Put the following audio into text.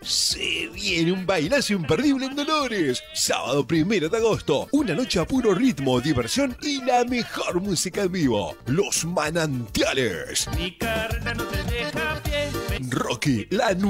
Se viene un bailazo imperdible en Dolores. Sábado 1 de agosto. Una noche a puro ritmo, diversión y la mejor música en vivo. Los Manantiales. Mi carrera no te deja a pie. Rocky, la